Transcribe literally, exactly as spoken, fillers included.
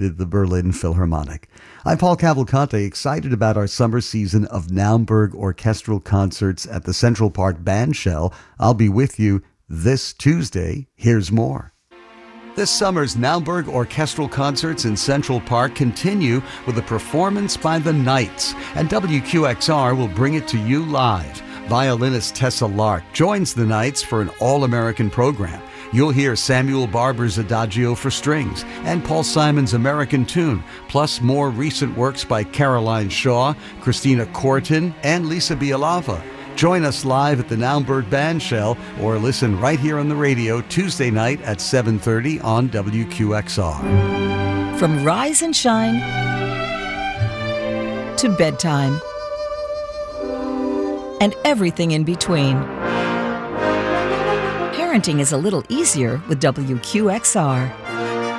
did the Berlin Philharmonic. I'm Paul Cavalcante, excited about our summer season of Naumburg orchestral concerts at the Central Park Bandshell. I'll be with you this Tuesday. Here's more. This summer's Naumburg orchestral concerts in Central Park continue with a performance by the Knights, and W Q X R will bring it to you live. Violinist Tessa Lark joins the Knights for an all-American program. You'll hear Samuel Barber's Adagio for strings and Paul Simon's American Tune, plus more recent works by Caroline Shaw, Christina Corton, and Lisa Bialava. Join us live at the Naumburg Bandshell or listen right here on the radio Tuesday night at seven thirty on W Q X R. From rise and shine to bedtime and everything in between, parenting is a little easier with W Q X R.